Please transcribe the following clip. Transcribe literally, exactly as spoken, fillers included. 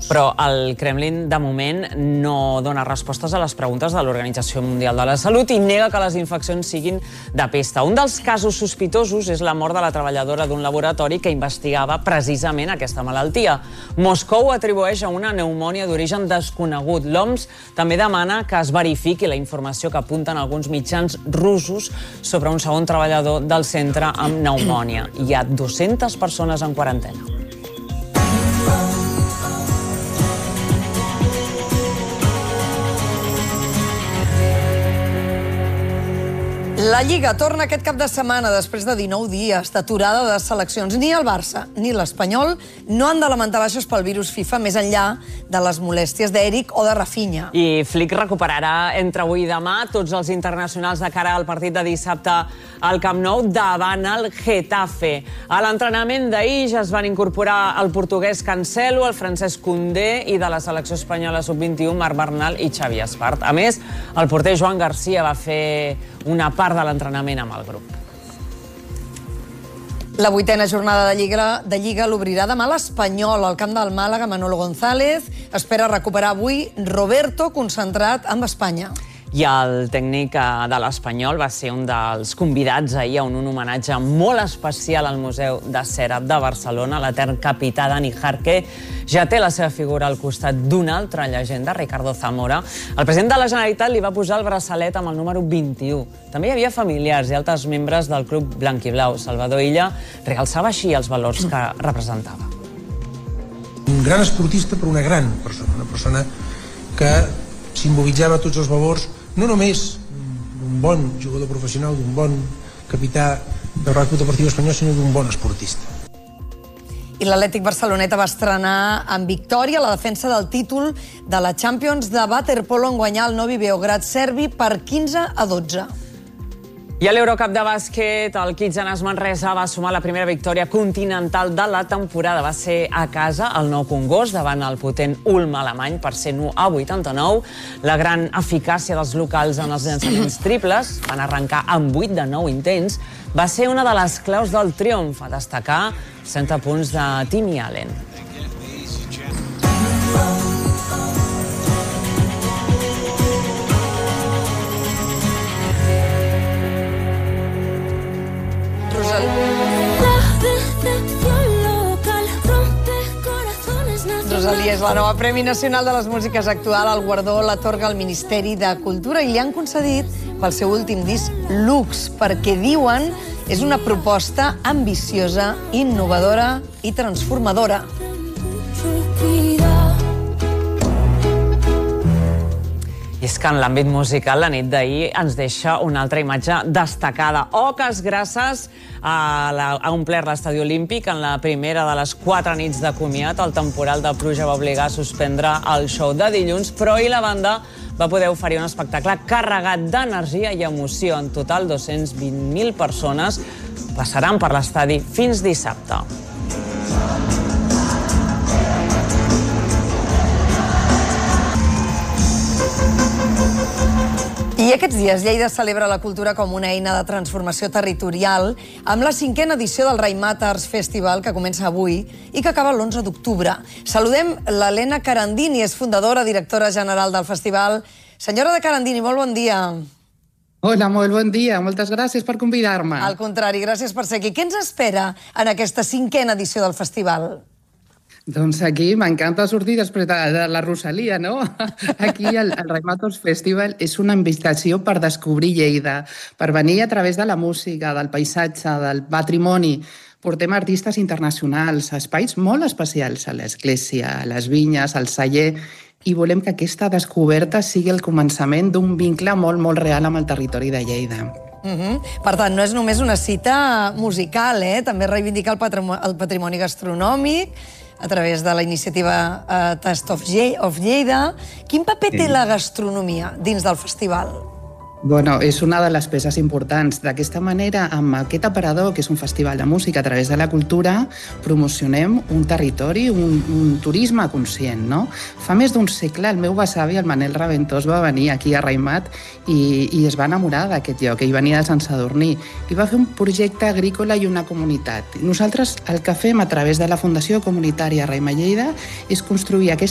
sospitosos. Però el Kremlin, de moment, no dona respostes a les preguntes de l'Organització Mundial de la Salut i nega que les infeccions siguin de pesta. Un dels casos sospitosos és la mort de la treballadora d'un laboratori que investigava precisament aquesta malaltia. Moscou atribueix a una pneumònia d'origen desconegut. L'O M S també demana que es verifiqui la informació que apunten alguns mitjans russos sobre un segon treballador del centre amb pneumònia. Hi ha dues-centes persones en quarantena. La Lliga torna aquest cap de setmana després de dinou dies d'aturada de seleccions. Ni el Barça ni l'Espanyol no han de lamentar baixes pel virus FIFA més enllà de les molèsties d'Eric o de Rafinha. I Flick recuperarà entre avui i demà tots els internacionals de cara al partit de dissabte al Camp Nou davant el Getafe. A l'entrenament d'ahir ja es van incorporar el portuguès Cancelo, el francès Koundé i de la selecció espanyola sub vint-i-u Marc Bernal i Xavi Espart. A més, el porter Joan Garcia va fer una part de l'entrenament amb el grup. La vuitena jornada de Lliga, de Lliga l'obrirà demà l'Espanyol al camp del Màlaga. Manolo González espera recuperar avui Roberto, concentrat amb Espanya. I el tècnic de l'Espanyol va ser un dels convidats ahir a un homenatge molt especial al Museu de Cera de Barcelona. L'etern capità Dani Jarque ja té la seva figura al costat d'una altra llegenda, Ricardo Zamora. El president de la Generalitat li va posar el braçalet amb el número vint-i-u. També hi havia familiars i altres membres del club blanquiblau. Salvador Illa realçava així els valors que representava. Un gran esportista, però una gran persona, una persona que simbolitzava tots els valors no només d'un bon jugador professional, d'un bon capità del Real Club Deportiu Espanyol, sinó d'un bon esportista. I l'Atlètic Barceloneta va estrenar amb victòria la defensa del títol de la Champions de waterpolo en guanyar el Novi Beograd serbi per quinze a dotze. I a l'Eurocup de bàsquet, el Kitsanas Manresa va sumar la primera victòria continental de la temporada. Va ser a casa, al Nou Congost, davant el potent Ulm alemany per cent u a vuitanta-nou. La gran eficàcia dels locals en els llançaments triples, van arrencar amb vuit de nou intents, va ser una de les claus del triomf, a destacar trenta punts de Timmy Allen. Rosalía és la nova Premi Nacional de les Músiques actual. El guardó l'atorga el Ministeri de Cultura i li han concedit pel seu últim disc Lux, perquè diuen és una proposta ambiciosa, innovadora i transformadora. I és que en l'àmbit musical la nit d'ahir ens deixa una altra imatge destacada. Oques grasses ha omplert l'estadi olímpic en la primera de les quatre nits de comiat. El temporal de pluja va obligar a suspendre el show de dilluns, però ahir la banda va poder oferir un espectacle carregat d'energia i emoció. En total, dos-cents vint mil persones passaran per l'estadi fins dissabte. I aquests dies Lleida celebra la cultura com una eina de transformació territorial amb la cinquena edició del Raïmat Arts Festival, que comença avui i que acaba l'onze d'octubre. Saludem l'Helena Carandini, és fundadora, directora general del festival. Senyora de Carandini, molt bon dia. Hola, molt bon dia. Moltes gràcies per convidar-me. Al contrari, gràcies per ser aquí. Què ens espera en aquesta cinquena edició del festival? Doncs aquí m'encanta sortir després de, de la Rosalia, no? Aquí el, el Raïmat Arts Festival és una invitació per descobrir Lleida, per venir a través de la música, del paisatge, del patrimoni. Portem artistes internacionals, espais molt especials a l'Església, a les Vinyes, al Celler, i volem que aquesta descoberta sigui el començament d'un vincle molt, molt real amb el territori de Lleida. Uh-huh. Per tant, no és només una cita musical, eh? També reivindicar el, patrimoni, el patrimoni gastronòmic a través de la iniciativa uh, Taste of Lleida. Quin paper té la gastronomia dins del festival? Bueno, és una de les peces importants. D'aquesta manera, amb aquest aparador, que és un festival de música a través de la cultura, promocionem un territori, un, un turisme conscient, no? Fa més d'un segle el meu besavi, el Manel Raventós, va venir aquí a Raïmat i, i es va enamorar d'aquest lloc. Ell venia de Sant Sadurní i va fer un projecte agrícola i una comunitat. Nosaltres el que fem a través de la Fundació Comunitària Raïmat Lleida és construir aquest